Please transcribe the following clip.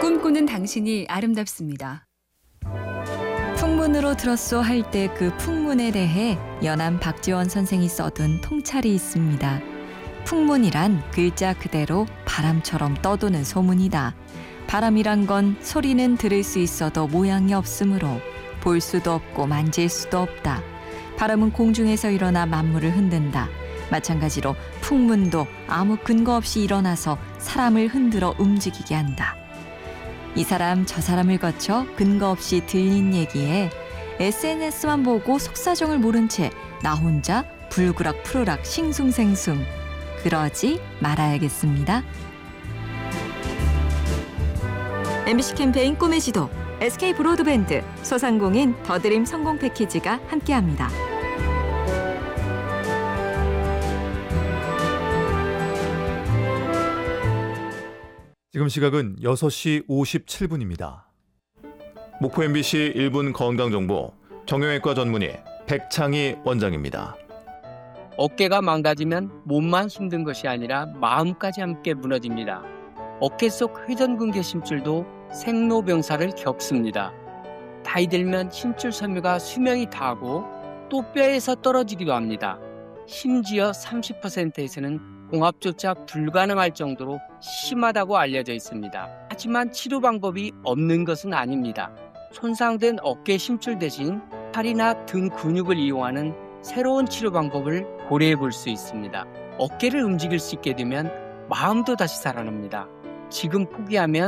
꿈꾸는 당신이 아름답습니다. 풍문으로 들었소 할 때 그 풍문에 대해 연암 박지원 선생이 써둔 통찰이 있습니다. 풍문이란 글자 그대로 바람처럼 떠도는 소문이다. 바람이란 건 소리는 들을 수 있어도 모양이 없으므로 볼 수도 없고 만질 수도 없다. 바람은 공중에서 일어나 만물을 흔든다. 마찬가지로 풍문도 아무 근거 없이 일어나서 사람을 흔들어 움직이게 한다. 이 사람 저 사람을 거쳐 근거 없이 들린 얘기에 SNS만 보고 속사정을 모른 채 나 혼자 불구락 푸르락 싱숭생숭 그러지 말아야겠습니다. MBC 캠페인 꿈의 지도 SK 브로드밴드 소상공인 더드림 성공 패키지가 함께합니다. 지금 시각은 6시 57분입니다. 목포 MBC 1분 건강정보 정형외과 전문의 백창희 원장입니다. 어깨가 망가지면 몸만 힘든 것이 아니라 마음까지 함께 무너집니다. 어깨 속 회전근개 심줄도 생로병사를 겪습니다. 나이 들면 심줄 섬유가 수명이 다하고 또 뼈에서 떨어지기도 합니다. 심지어 30%에서는 공합조차 불가능할 정도로 심하다고 알려져 있습니다. 하지만 치료 방법이 없는 것은 아닙니다. 손상된 어깨 심줄 대신 팔이나 등 근육을 이용하는 새로운 치료 방법을 고려해 볼 수 있습니다. 어깨를 움직일 수 있게 되면 마음도 다시 살아납니다. 지금 포기하면